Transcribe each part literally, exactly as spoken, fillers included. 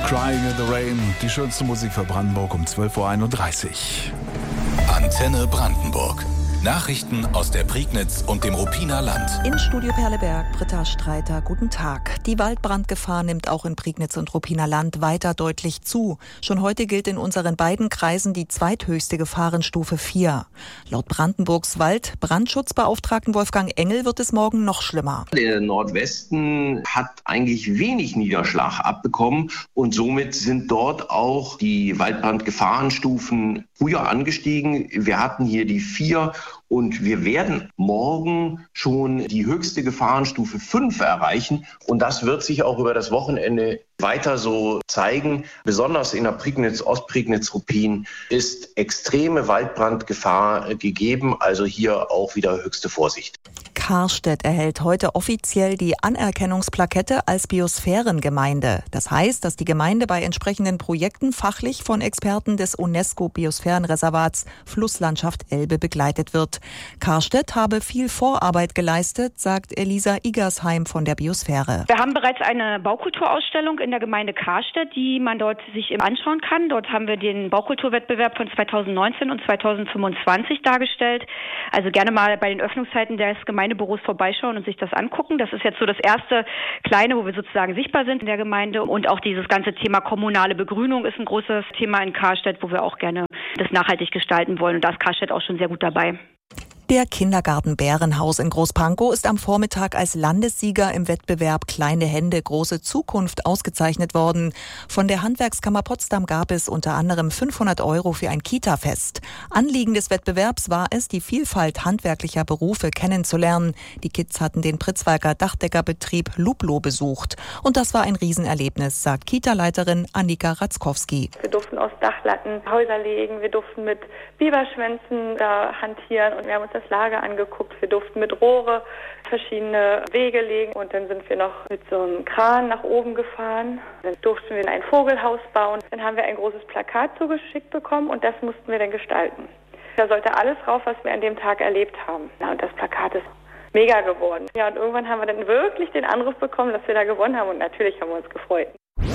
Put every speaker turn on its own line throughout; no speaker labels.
Crying in the Rain, die schönste Musik für Brandenburg um zwölf Uhr einunddreißig.
Antenne Brandenburg. Nachrichten aus der Prignitz und dem Ruppiner Land.
In Studio Perleberg, Britta Streiter, guten Tag. Die Waldbrandgefahr nimmt auch in Prignitz und Ruppiner Land weiter deutlich zu. Schon heute gilt in unseren beiden Kreisen die zweithöchste Gefahrenstufe vier. Laut Brandenburgs Waldbrandschutzbeauftragten Wolfgang Engel wird es morgen noch schlimmer.
Der Nordwesten hat eigentlich wenig Niederschlag abbekommen und somit sind dort auch die Waldbrandgefahrenstufen früher angestiegen. Wir hatten hier die vier. Und wir werden morgen schon die höchste Gefahrenstufe fünf erreichen. Und das wird sich auch über das Wochenende weiter so zeigen. Besonders in der Prignitz, Ostprignitz, Ruppin ist extreme Waldbrandgefahr gegeben. Also hier auch wieder höchste Vorsicht.
Karstedt erhält heute offiziell die Anerkennungsplakette als Biosphärengemeinde. Das heißt, dass die Gemeinde bei entsprechenden Projekten fachlich von Experten des UNESCO-Biosphärenreservats Flusslandschaft Elbe begleitet wird. Karstedt habe viel Vorarbeit geleistet, sagt Elisa Igersheim von der Biosphäre.
Wir haben bereits eine Baukulturausstellung in der Gemeinde Karstedt, die man dort sich anschauen kann. Dort haben wir den Baukulturwettbewerb von zweitausendneunzehn und zweitausendfünfundzwanzig dargestellt. Also gerne mal bei den Öffnungszeiten des Gemeindebüros vorbeischauen und sich das angucken. Das ist jetzt so das erste Kleine, wo wir sozusagen sichtbar sind in der Gemeinde. Und auch dieses ganze Thema kommunale Begrünung ist ein großes Thema in Karstedt, wo wir auch gerne das nachhaltig gestalten wollen. Und da ist Karstedt auch schon sehr gut dabei.
Der Kindergarten Bärenhaus in Großpankow ist am Vormittag als Landessieger im Wettbewerb Kleine Hände, große Zukunft ausgezeichnet worden. Von der Handwerkskammer Potsdam gab es unter anderem fünfhundert Euro für ein Kita-Fest. Anliegen des Wettbewerbs war es, die Vielfalt handwerklicher Berufe kennenzulernen. Die Kids hatten den Pritzwalker Dachdeckerbetrieb Lublo besucht. Und das war ein Riesenerlebnis, sagt Kita-Leiterin Annika Ratzkowski.
Wir durften aus Dachlatten Häuser legen, wir durften mit Biberschwänzen da hantieren und wir haben uns das Lager angeguckt. Wir durften mit Rohre verschiedene Wege legen und dann sind wir noch mit so einem Kran nach oben gefahren. Dann durften wir ein Vogelhaus bauen. Dann haben wir ein großes Plakat zugeschickt bekommen und das mussten wir dann gestalten. Da sollte alles drauf, was wir an dem Tag erlebt haben. Ja, und das Plakat ist mega geworden. Ja, und irgendwann haben wir dann wirklich den Anruf bekommen, dass wir da gewonnen haben und natürlich haben wir uns gefreut.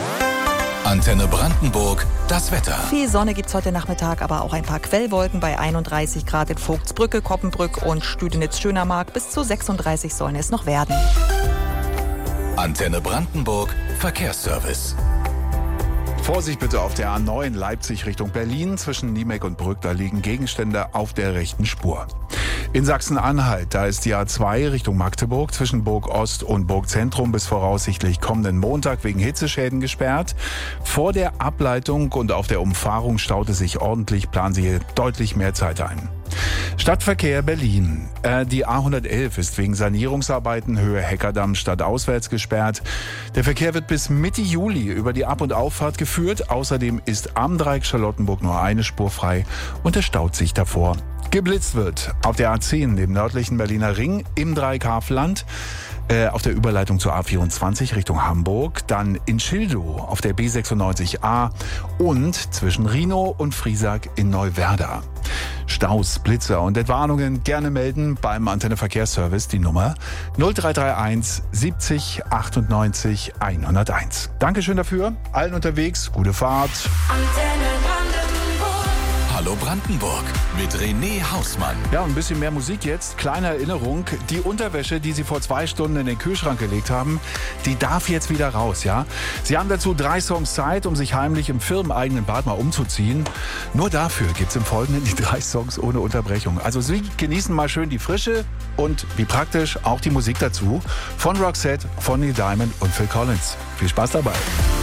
Antenne Brandenburg, das Wetter.
Viel Sonne gibt's heute Nachmittag, aber auch ein paar Quellwolken bei einunddreißig Grad in Vogtsbrücke, Koppenbrück und Stüdenitz-Schönermark. Bis zu sechsunddreißig sollen es noch werden.
Antenne Brandenburg, Verkehrsservice.
Vorsicht bitte auf der A neun Leipzig Richtung Berlin. Zwischen Niemek und Brück, da liegen Gegenstände auf der rechten Spur. In Sachsen-Anhalt, da ist die A zwei Richtung Magdeburg zwischen Burg Ost und Burg Zentrum bis voraussichtlich kommenden Montag wegen Hitzeschäden gesperrt. Vor der Ableitung und auf der Umfahrung staute sich ordentlich, planen Sie hier deutlich mehr Zeit ein. Stadtverkehr Berlin. Äh, die A hundertelf ist wegen Sanierungsarbeiten Höhe Heckerdamm stadtauswärts gesperrt. Der Verkehr wird bis Mitte Juli über die Ab- und Auffahrt geführt. Außerdem ist am Dreieck Charlottenburg nur eine Spur frei und es staut sich davor. Geblitzt wird auf der A zehn im nördlichen Berliner Ring im Dreieck Havelland. Äh, auf der Überleitung zur A vierundzwanzig Richtung Hamburg, dann in Schildow auf der B sechsundneunzig A und zwischen Rhinow und Friesack in Neuwerder. Staus, Blitzer und Entwarnungen gerne melden beim Antenne Verkehrsservice, die Nummer null drei drei eins siebzig achtundneunzig hunderteins. Dankeschön dafür, allen unterwegs, gute Fahrt.
Antenne Hallo Brandenburg mit René Hausmann.
Ja, ein bisschen mehr Musik jetzt. Kleine Erinnerung, die Unterwäsche, die Sie vor zwei Stunden in den Kühlschrank gelegt haben, die darf jetzt wieder raus, ja? Sie haben dazu drei Songs Zeit, um sich heimlich im firmeneigenen Bad mal umzuziehen. Nur dafür gibt's im Folgenden die drei Songs ohne Unterbrechung. Also Sie genießen mal schön die Frische und wie praktisch auch die Musik dazu von Roxette, von Neil Diamond und Phil Collins. Viel Spaß dabei.